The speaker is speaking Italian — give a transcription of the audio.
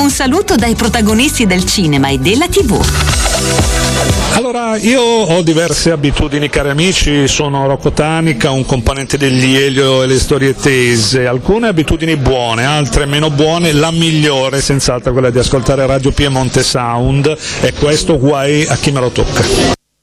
Un saluto dai protagonisti del cinema e della TV. Allora, io ho diverse abitudini, cari amici, sono Rocco Tanica, un componente degli Elio e le Storie Tese, alcune abitudini buone, altre meno buone, la migliore senz'altro quella di ascoltare Radio Piemonte Sound, e questo guai a chi me lo tocca.